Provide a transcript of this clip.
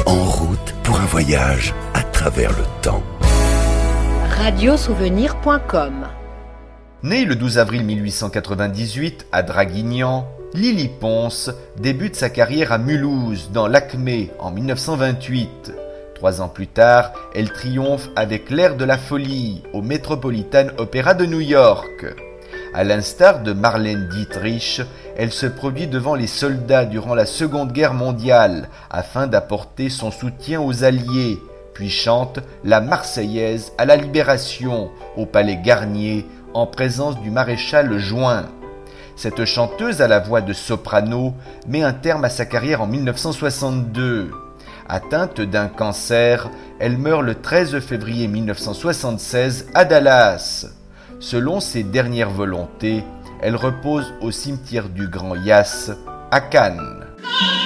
en route pour un voyage à travers le temps. Radiosouvenir.com. Née le 12 avril 1898 à Draguignan, Lily Pons débute sa carrière à Mulhouse, dans l'Acmé, en 1928. 3 ans plus tard, elle triomphe avec L'Air de la folie au Metropolitan Opera de New York. À l'instar de Marlène Dietrich, elle se produit devant les soldats durant la Seconde Guerre mondiale afin d'apporter son soutien aux Alliés, puis chante la Marseillaise à la Libération au Palais Garnier en présence du maréchal Juin. Cette chanteuse à la voix de soprano met un terme à sa carrière en 1962. Atteinte d'un cancer, elle meurt le 13 février 1976 à Dallas. Selon ses dernières volontés, elle repose au cimetière du Grand Yass à Cannes.